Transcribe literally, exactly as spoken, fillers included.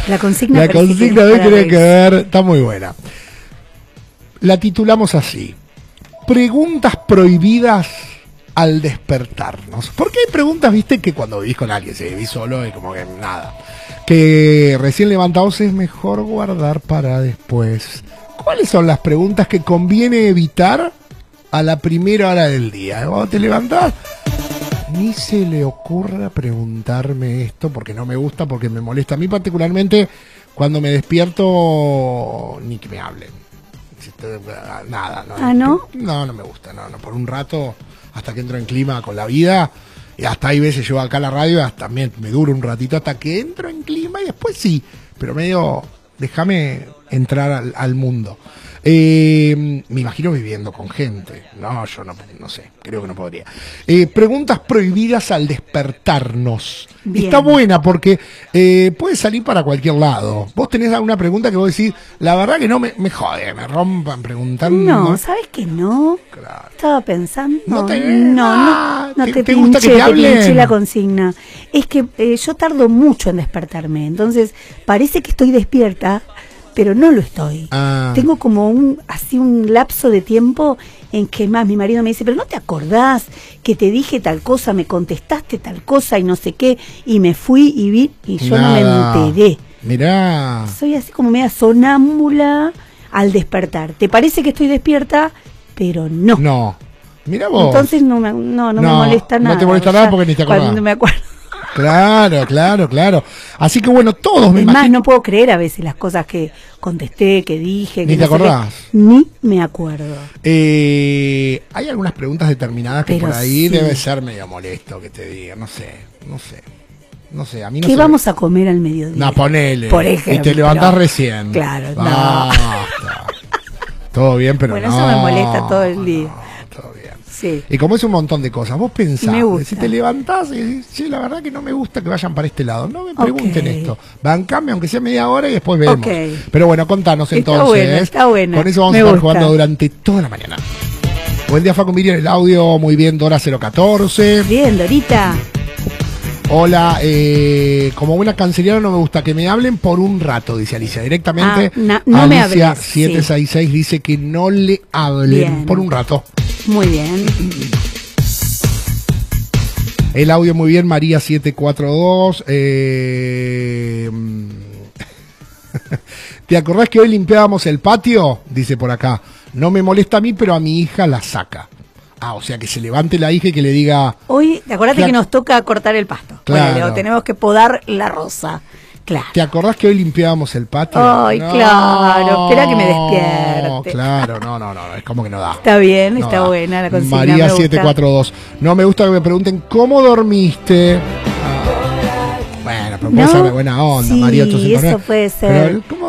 La consigna, La consigna de hoy tiene que ver, está muy buena. La titulamos así: preguntas prohibidas al despertarnos. Porque hay preguntas, viste, que cuando vivís con alguien, si vivís solo, y como que nada. Que recién levantados es mejor guardar para después. ¿Cuáles son las preguntas que conviene evitar a la primera hora del día? Cuando te levantás, ni se le ocurra preguntarme esto porque no me gusta, porque me molesta. A mí particularmente, cuando me despierto, ni que me hablen. Nada. No, ¿Ah, no? No, no me gusta. No, no, por un rato, hasta que entro en clima con la vida. Y hasta hay veces yo acá a la radio, hasta me, me duro un ratito hasta que entro en clima y después sí. Pero medio, déjame entrar al, al mundo. Eh, me imagino viviendo con gente. No, yo no, no sé, creo que no podría. Eh, preguntas prohibidas al despertarnos. Bien. Está buena porque eh, puede salir para cualquier lado. Vos tenés alguna pregunta que vos decís, la verdad que no me, me jode, me rompan preguntando. No, ¿sabes que no? Claro. Estaba pensando. No te- no, ah, no, no ¿te- te, te gusta pinché, que te te hablen? pinché la consigna. Es que eh, yo tardo mucho en despertarme, entonces parece que estoy despierta, pero no lo estoy. Ah. Tengo como un así un lapso de tiempo en que más mi marido me dice, pero no te acordás que te dije tal cosa, me contestaste tal cosa y no sé qué, y me fui y vi y yo Nada. no me enteré. Mirá. Soy así como media sonámbula al despertar. ¿Te parece que estoy despierta? Pero no. No. Mirá vos. Entonces no me, no, no No, me molesta no nada. te molesta O sea, nada porque ni te acordás. Cuando me acuerdo. Claro, claro, claro. Así que bueno, todos me Es más, imagino. no puedo creer a veces las cosas que contesté, que dije. Ni que te no sé qué. acordás. Ni me acuerdo. Eh, hay algunas preguntas determinadas que Pero por ahí sí. debe ser medio molesto que te diga. No sé, no sé. No sé, a mí no ¿Qué se vamos a comer al mediodía? No, ponele. Por ejemplo. Y te levantás recién. Claro, no. Basta. Todo bien, pero Bueno, no. eso me molesta todo el día. No, todo bien. Sí. Y como es un montón de cosas, vos pensás, Me gusta. si te levantás y decís, sí, la verdad que no me gusta que vayan para este lado, no me pregunten Ok. esto, bancame aunque sea media hora y después vemos. Ok. Pero bueno, contanos Está entonces. bueno, está bueno. Con eso vamos Me a estar gusta. jugando durante toda la mañana. Buen día, Facu Miriam, el audio, muy bien, Dora cero catorce. Bien, Dorita. Hola, eh, como buena canceriana no me gusta que me hablen por un rato, dice Alicia. Directamente, Ah, no- no me Alicia hables, siete seis seis dice que no le hablen Bien. por un rato. Muy bien. El audio muy bien, María siete cuatro dos. Eh, ¿Te acordás que hoy limpiábamos el patio? Dice por acá. No me molesta a mí, pero a mi hija la saca. Ah, o sea, que se levante la hija y que le diga... Hoy, acordate Claro. que nos toca cortar el pasto. Claro. Ponele, o tenemos que podar la rosa. Claro. ¿Te acordás que hoy limpiábamos el patio? Ay, claro, espera que me despierte. Claro, no, no, no, es como que no da. Está bien, No está da. buena la consigna. María me gusta. siete cuatro dos. No me gusta que me pregunten cómo dormiste. Ah, bueno, pero puede No, ser de buena onda, sí, María ocho cinco nueve. eso puede ser. Pero, ¿cómo